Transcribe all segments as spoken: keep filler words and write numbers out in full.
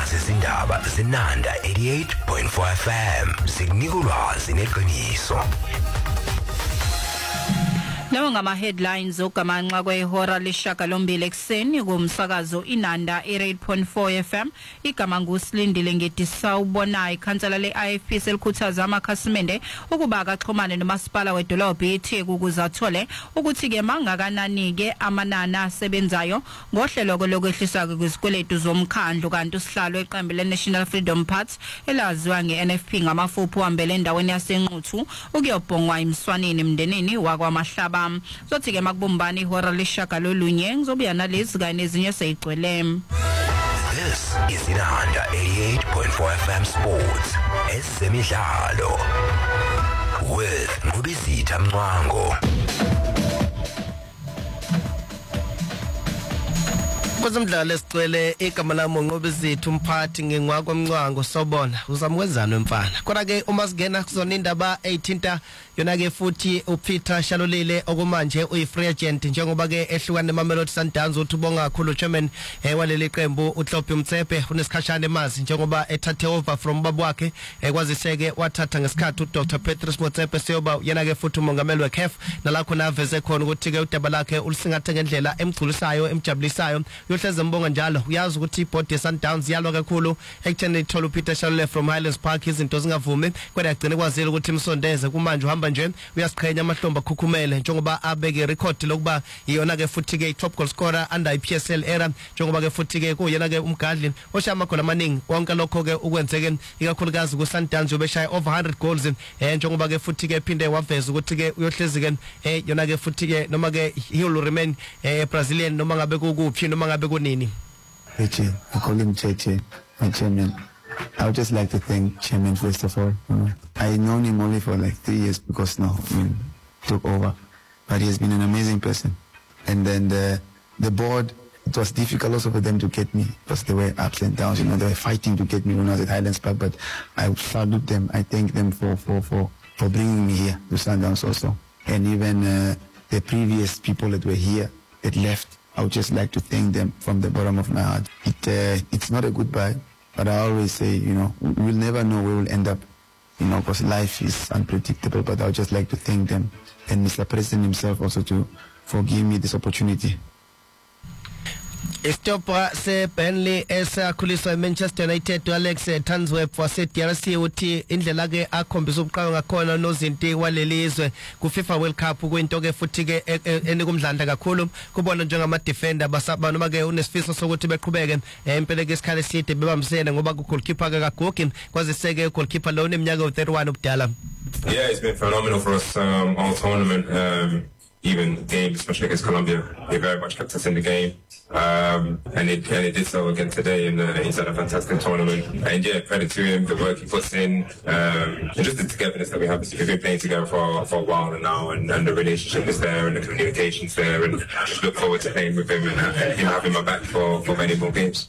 nazi izindaba zinanda eighty-eight point four F M sikunika ulwazi neqiniso. Lawa ngama headlines ogamanxa kwehora leshagalombili ekseni kumsakazo Inanda eighty-eight point four F M. Igama nguSilindile Ngedisa ubona ikhansela le-I F P selikhuthaza amakhasimende ukuba akaxhumane nomasipala wedolobha iTheku ukuze athole ukuthi ke mangakanani ke amanana asebenzayo ngohlelo lokwehlisa kwezikweletu zomkhandlu kanti usihlalo eqembu le-National Freedom Party elaziwa nge-N F P ngamafuphi uhambele endaweni yaseNquthu ukuyobhongwa imswanini emndenini wakwamahlaba. Zothi ke makubumbani ihora leshagalolunye ngizobuya nalezi kanye nezinye seyigcwele. This is Inanda eighty-eight point four F M Sports. Ezemidlalo with Ngubizitha Mncwango. Kwezemidlalo esicwele igama lami Ngubizitha umphathi ngengwakwa Mncwango sobona uzamwezana mfana. Kodwa ke uma singena kuzona indaba eyithinta yona ke futhi uPeter Shalolile okumanje uyi-free agent njengoba ke ehlukana neMamelodi Sundowns uthi ubonga kakhulu chairman eh waleli qembu uHlophe Mtsepe unesikhashana emazi njengoba ethathe over from baba wakhe ekwaziseke wathatha ngesikhathi uDr Petrus Motsepe seyoba yena ke futhi umongameli weCAF nalakho naveze khona ukuthi ke udaba lakhe ulisingathe ngendlela emgculisayo emjabulisayo uyohleze mbonga njalo uyazi ukuthi iboard yeSundowns yalwa kakhulu ekutheni ithola uPeter Shalolile from Highlands Park izinto zingavumi kodwa yagcina kwazile ukuthi imsondeze kumanje uhamba nje uyasiqhenya amahlomba akhukhumele njengoba abeke record lokuba iyona ke futhi ke top goal scorer under I P S L era njengoba ke futhi ke kuyena ke umgadli oshaya goal amaningi wonke lokho ke ukwenzeke ikakhulukazi ku Sundowns ubeshaya over one hundred goals eh njengoba ke futhi ke phinde waveza ukuthi ke uyohlezi ke eh yona ke futhi ke noma ke he will remain eh Brazilian noma ngabe kukuphi noma ngabe kunini. Cheche, I call him Cheche, my chairman. I would just like to thank Chairman first of all. You know, I known him only for like three years because now I mean, took over, but he has been an amazing person. And then the the board, it was difficult also for them to get me because they were ups and downs. You know, they were fighting to get me when I was at Highlands Park. But I salute them. I thank them for for for for bringing me here to Sundowns also. And even uh, the previous people that were here that left, I would just like to thank them from the bottom of my heart. It uh, it's not a goodbye. But I always say, you know, we'll never know where we'll end up, you know, because life is unpredictable. But I would just like to thank them and Mister President himself also to for giving me this opportunity. Istopa se Burnley esakhuliswa eManchester United Alex Tanzweb wase D R C uthi indlela ke akhombisa ubuqhawe ngakhona nozinti walelizwe ku FIFA World Cup kwinto ke futhi ke enikumdlanda kakhulu kubona njengama defender basaba noma ke unesifiso sokuthi beqhubeke empela ke isikhala eside bebambisene ngoba ku goalkeeper ke kaGokin kwaziseke goalkeeper lo neminyaka thirty-one ubudala. Yeah, it's been phenomenal for us um, all tournament, um, even the game, especially against Colombia. They very much kept us in the game. Um, and it and it did so again today, and uh, he's had a fantastic tournament. And yeah, credit to him, the work he puts in, um, and just the togetherness that we have. We've been playing together for for a while now, and, and the relationship is there, and the communication's there, and I just look forward to playing with him and, and him having my back for for many more games.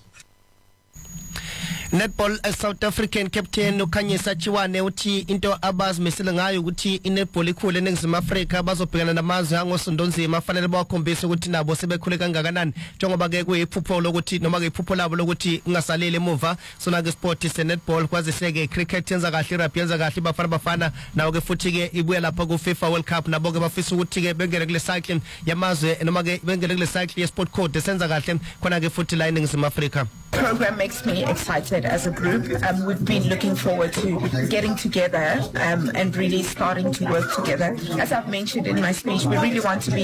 Netball South African captain uKhanyisa Chiwane uthi into abazimisele ngayo ukuthi inetball ikhule eNingizimu Afrika bazobhekana namazwe angosondonzima afanele bawakhombise ukuthi nabo sebekhule kangakanani njengoba ke kuyiphupho lokuthi noma ke iphupho labo lokuthi ungasaleli emuva sona ke sport is netball kwaziseke cricket yenza kahle rugby yenza kahle bafana bafana nawo ke futhi ke ibuya lapha ku FIFA World Cup nabo ke bafisa ukuthi ke bengene kule cycling yamazwe noma ke bengene kule cycle ye sport code senza kahle khona ke futhi la eNingizimu Afrika. Program makes me excited as a group. Um, we've been looking forward to getting together um, and really starting to work together. As I've mentioned in my speech, we really want to be